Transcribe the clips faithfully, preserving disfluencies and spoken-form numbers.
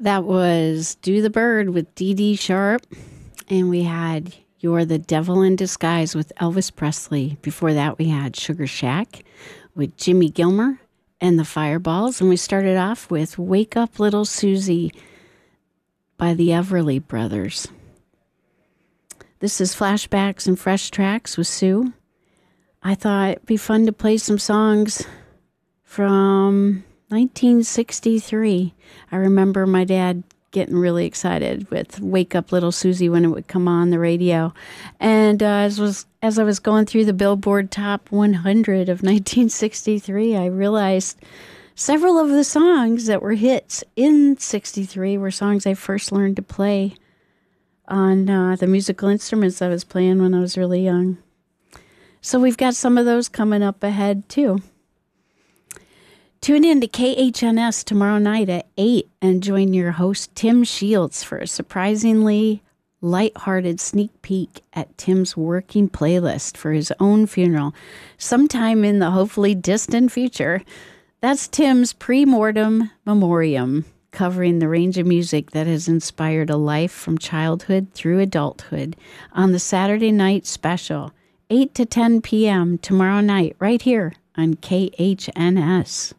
That was Do the Bird with Dee Dee Sharp. And we had You're the Devil in Disguise with Elvis Presley. Before that, we had Sugar Shack with Jimmy Gilmer and the Fireballs. And we started off with Wake Up Little Susie by the Everly Brothers. This is Flashbacks and Fresh Tracks with Sue. I thought it'd be fun to play some songs from nineteen sixty-three. I remember my dad getting really excited with Wake Up Little Susie when it would come on the radio. And uh, as was as I was going through the Billboard Top one hundred of nineteen sixty-three, I realized several of the songs that were hits in sixty-three were songs I first learned to play on uh, the musical instruments I was playing when I was really young. So we've got some of those coming up ahead, too. Tune in to K H N S tomorrow night at eight and join your host, Tim Shields, for a surprisingly lighthearted sneak peek at Tim's working playlist for his own funeral sometime in the hopefully distant future. That's Tim's pre-mortem memoriam, covering the range of music that has inspired a life from childhood through adulthood on the Saturday night special, eight to ten p.m. tomorrow night, right here on K H N S.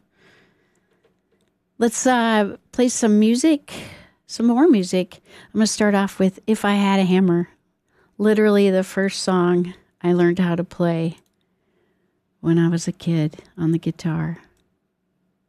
Let's uh, play some music, some more music. I'm going to start off with If I Had a Hammer, literally the first song I learned how to play when I was a kid on the guitar.